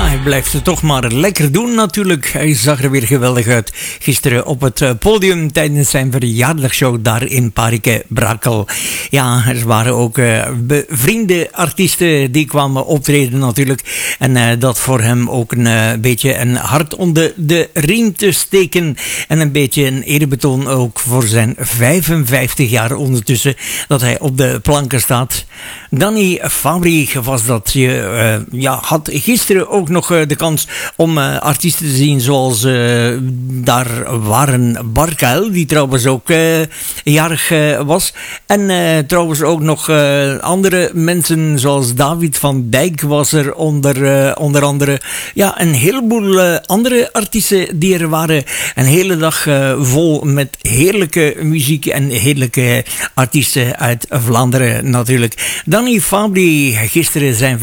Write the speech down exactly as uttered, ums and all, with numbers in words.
Ja, hij blijft het toch maar lekker doen natuurlijk. Hij zag er weer geweldig uit gisteren op het podium tijdens zijn verjaardagshow daar in Parike Brakel. Ja, er waren ook uh, bevriende artiesten die kwamen optreden natuurlijk. En uh, dat voor hem ook een uh, beetje een hart onder de riem te steken. En een beetje een eerbetoon ook voor zijn vijfenvijftig jaar ondertussen dat hij op de planken staat. Danny Fabri was dat. Je uh, ja, had gisteren ook nog uh, de kans om uh, artiesten te zien zoals uh, daar waren Barkael, die trouwens ook uh, jarig uh, was. En uh, trouwens ook nog uh, andere mensen zoals David van Dijk was er onder, uh, onder andere. Ja, een heleboel uh, andere artiesten die er waren. Een hele dag uh, vol met heerlijke muziek en heerlijke artiesten uit Vlaanderen natuurlijk. Danny Fabri, gisteren zijn